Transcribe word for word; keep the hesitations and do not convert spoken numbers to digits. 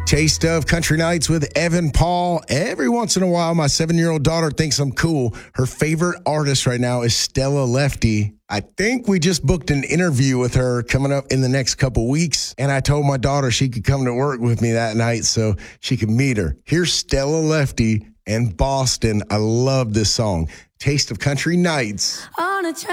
Taste of Country Nights with Evan Paul. Every once in a while, my seven-year-old daughter thinks I'm cool. Her favorite artist right now is Stella Lefty. I think we just booked an interview with her coming up in the next couple weeks, and I told my daughter she could come to work with me that night so she could meet her. Here's Stella Lefty and Boston. I love this song. Taste of Country Nights. On a